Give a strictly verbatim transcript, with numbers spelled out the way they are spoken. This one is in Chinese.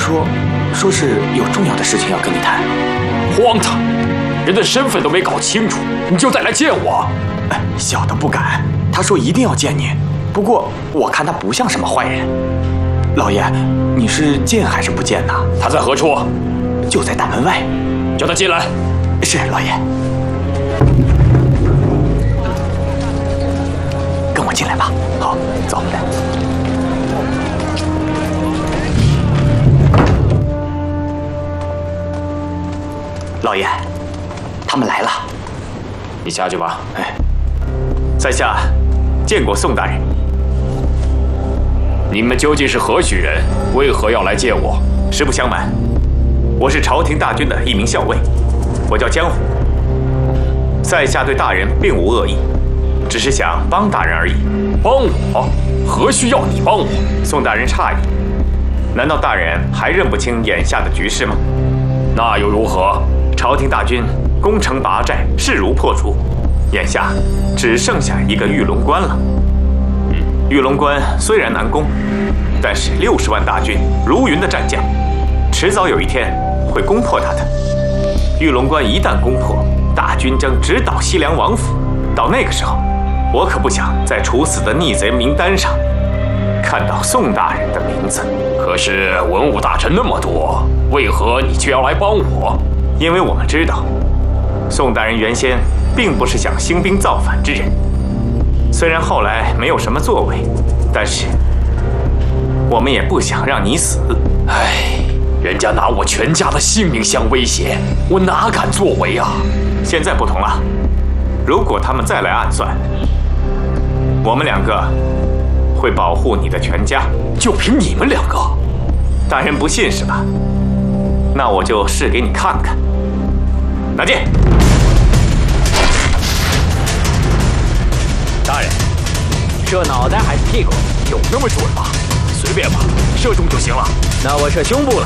说，说是有重要的事情要跟你谈。 荒唐！人的身份都没搞清楚，你就再来见我？ 哎，小的不敢。他说一定要见你，不过我看他不像什么坏人。老爷，你是见还是不见呢？ 他在何处？ 就在大门外。 叫他进来。 是，老爷。跟我进来吧。好，走。老爷，他们来了。 你下去吧。 哎， 在下见过宋大人。 你们究竟是何许人？为何要来见我？ 实不相瞒，我是朝廷大军的一名校尉，我叫江湖。在下对大人并无恶意，只是想帮大人而已。 帮我？何须要你帮我？ 宋大人诧异，难道大人还认不清眼下的局势吗？ 那又如何？ 朝廷大军攻城拔寨，势如破竹，眼下只剩下一个玉龙关了。嗯，玉龙关虽然难攻，但是六十万大军如云的战将，迟早有一天会攻破它的。玉龙关一旦攻破，大军将直捣西凉王府。到那个时候，我可不想在处死的逆贼名单上看到宋大人的名字。 可是文武大臣那么多，为何你却要来帮我？ 因为我们知道，宋大人原先并不是想兴兵造反之人，虽然后来没有什么作为，但是我们也不想让你死。 唉，人家拿我全家的性命相威胁，我哪敢作为啊？ 现在不同了，如果他们再来暗算，我们两个会保护你的全家。 就凭你们两个？ 大人不信是吧？那我就试给你看看。拿剑。 大人，射脑袋还是屁股？有那么准吗？随便吧，射中就行了。 那我射胸部了。